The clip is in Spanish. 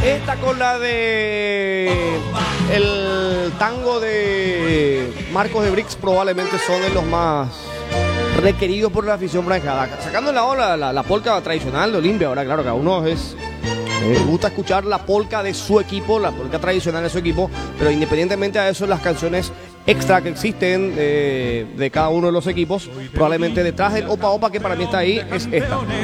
Esta con la de el tango de Marcos de Brix probablemente son de los más requeridos por la afición franjada. Sacando la ola, la polca tradicional de Olimpia, ahora claro que a uno gusta escuchar la polca de su equipo, la polca tradicional de su equipo, pero independientemente de eso, las canciones extra que existen de cada uno de los equipos, probablemente detrás del Opa Opa que para mí está ahí, es esta.